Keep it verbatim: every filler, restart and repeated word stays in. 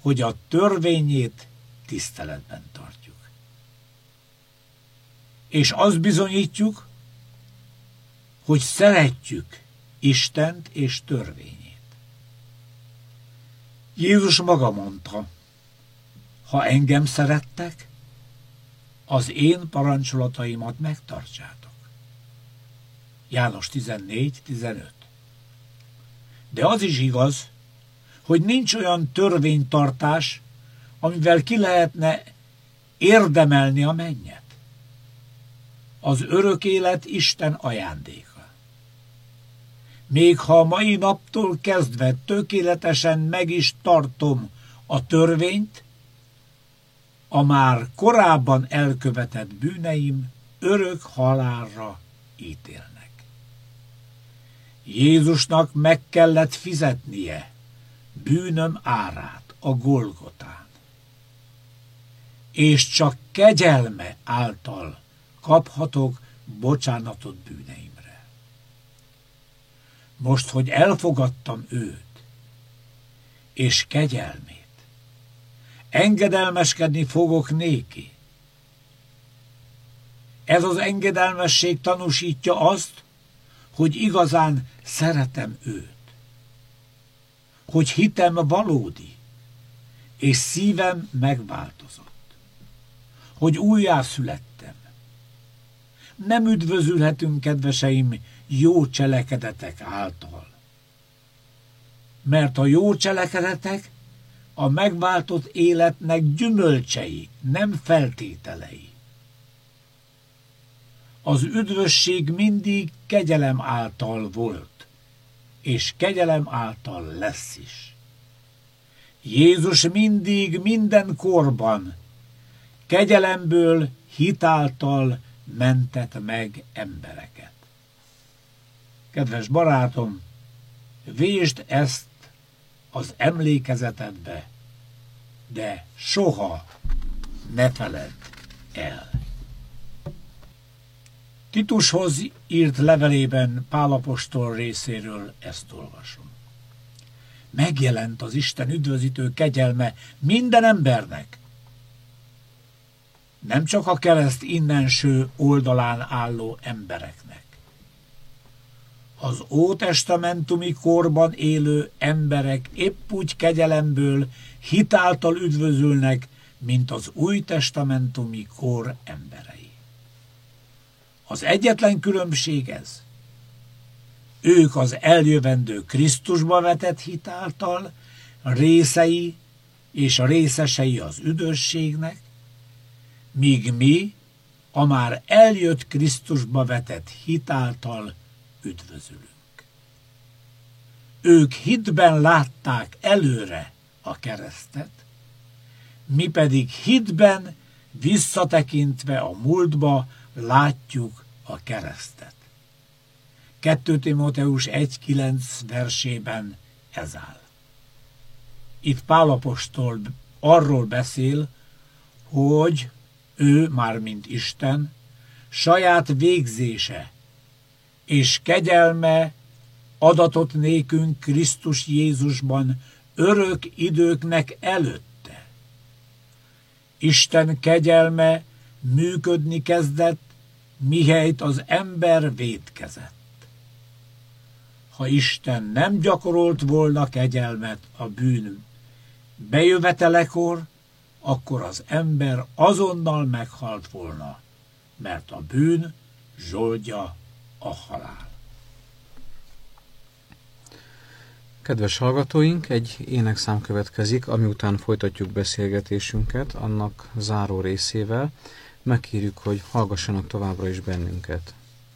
hogy a törvényét tiszteletben tartjuk. És azt bizonyítjuk, hogy szeretjük Istent és törvényét. Jézus maga mondta, ha engem szerettek, az én parancsolataimat megtartsátok. János tizennégy tizenöt. De az is igaz, hogy nincs olyan törvénytartás, amivel ki lehetne érdemelni a mennyet. Az örök élet Isten ajándéka. Még ha a mai naptól kezdve tökéletesen meg is tartom a törvényt, a már korábban elkövetett bűneim örök halálra ítélnek. Jézusnak meg kellett fizetnie bűnöm árát a Golgotán, és csak kegyelme által kaphatok bocsánatot bűneimre. Most, hogy elfogadtam őt, és kegyelmét, engedelmeskedni fogok néki. Ez az engedelmesség tanúsítja azt, hogy igazán szeretem őt, hogy hitem valódi, és szívem megváltozott, hogy újjászülettem. Nem üdvözülhetünk, kedveseim, jó cselekedetek által. Mert a jó cselekedetek a megváltott életnek gyümölcsei, nem feltételei. Az üdvösség mindig kegyelem által volt, és kegyelem által lesz is. Jézus mindig, minden korban kegyelemből, hitáltal mentett meg embereket. Kedves barátom, vésd ezt az emlékezetedbe, de soha ne feledd el. Titushoz írt levelében Pál apostol részéről ezt olvasom. Megjelent az Isten üdvözítő kegyelme minden embernek, nem csak a kereszt innenső oldalán álló embereknek. Az ótestamentumi korban élő emberek épp úgy kegyelemből, hitáltal üdvözülnek, mint az újtestamentumi kor emberei. Az egyetlen különbség ez. Ők az eljövendő Krisztusba vetett hitáltal részei és a részesei az üdvösségnek, míg mi a már eljött Krisztusba vetett hitáltal üdvözülünk. Ők hitben látták előre a keresztet, mi pedig hitben visszatekintve a múltba látjuk a keresztet. kettő Timóteus egy kilenc versében ez áll. Itt Pál apostol arról beszél, hogy ő, mármint Isten, saját végzése és kegyelme adatot nékünk Krisztus Jézusban örök időknek előtte. Isten kegyelme működni kezdett, mihelyt az ember vétkezett. Ha Isten nem gyakorolt volna kegyelmet a bűn bejövetelekor, akkor az ember azonnal meghalt volna, mert a bűn zsoldja a halál. Kedves hallgatóink, egy énekszám következik, ami után folytatjuk beszélgetésünket, annak záró részével. Megkérjük, hogy hallgassanak továbbra is bennünket.